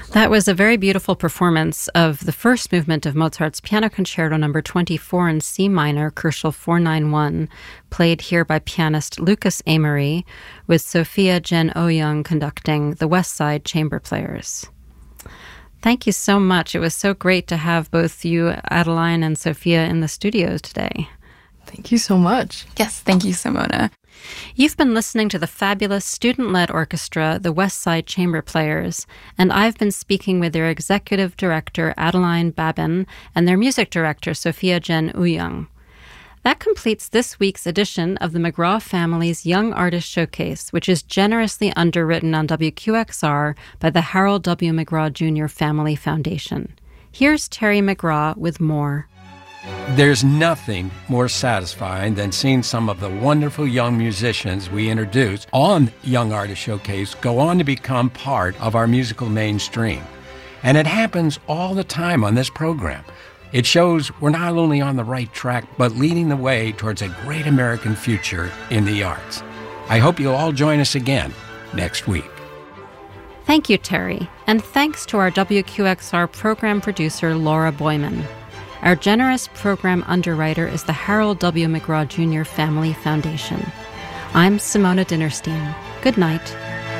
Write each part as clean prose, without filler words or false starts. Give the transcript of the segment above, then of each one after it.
That was a very beautiful performance of the first movement of Mozart's Piano Concerto No. 24 in C minor, Koelschel 491, played here by pianist Lucas Amory, with Sophia Jen Ouyang conducting the West Side Chamber Players. Thank you so much. It was so great to have both you, Adeline, and Sophia in the studio today. Thank you so much. Yes, thank you, Simona. You've been listening to the fabulous student-led orchestra, the West Side Chamber Players, and I've been speaking with their executive director, Adeline Babin, and their music director, Sophia Jen Ouyang. That completes this week's edition of the McGraw Family's Young Artist Showcase, which is generously underwritten on WQXR by the Harold W. McGraw Jr. Family Foundation. Here's Terry McGraw with more. There's nothing more satisfying than seeing some of the wonderful young musicians we introduce on Young Artist Showcase go on to become part of our musical mainstream. And it happens all the time on this program. It shows we're not only on the right track, but leading the way towards a great American future in the arts. I hope you'll all join us again next week. Thank you, Terry, and thanks to our WQXR program producer, Laura Boyman. Our generous program underwriter is the Harold W. McGraw Jr. Family Foundation. I'm Simona Dinnerstein. Good night.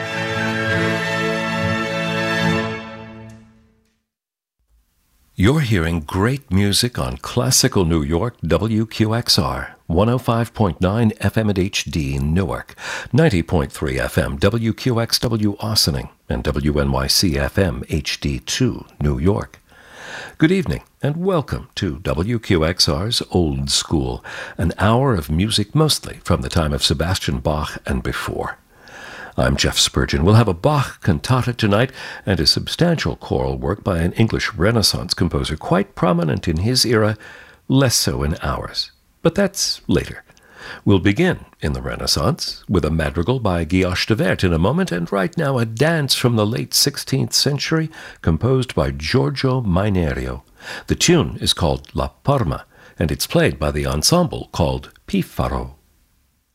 You're hearing great music on Classical New York WQXR, 105.9 FM at HD Newark, 90.3 FM WQXW Ossining, and WNYC FM HD2 New York. Good evening, and welcome to WQXR's Old School, an hour of music mostly from the time of Sebastian Bach and before. I'm Jeff Spurgeon. We'll have a Bach cantata tonight and a substantial choral work by an English Renaissance composer quite prominent in his era, less so in ours. But that's later. We'll begin in the Renaissance with a madrigal by Guillaume de Wert in a moment, and right now a dance from the late 16th century composed by Giorgio Mainerio. The tune is called La Parma, and it's played by the ensemble called Pifaro.